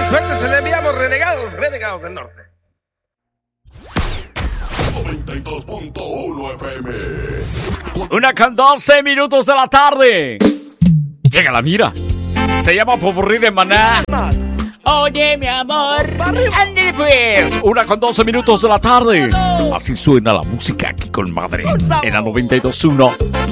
Suerte se le enviamos, renegados del norte. 92.1 FM. 1:12 de la tarde. Llega la mira. Se llama Popurrí de Maná. Oye, mi amor, ande pues. 1:12 de la tarde. Así suena la música aquí con madre. En la 92.1.